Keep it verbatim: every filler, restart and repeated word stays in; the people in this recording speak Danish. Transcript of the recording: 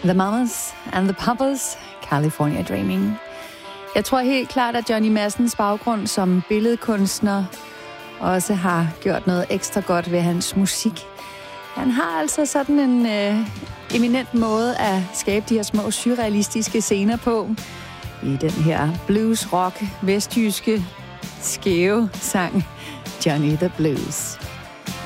The Mamas and the Papas, California Dreaming. Jeg tror helt klart, at Johnny Madsens baggrund som billedkunstner også har gjort noget ekstra godt ved hans musik. Han har altså sådan en øh, eminent måde at skabe de her små surrealistiske scener på i den her blues, rock, vestjyske, skæve sang Johnny the Blues.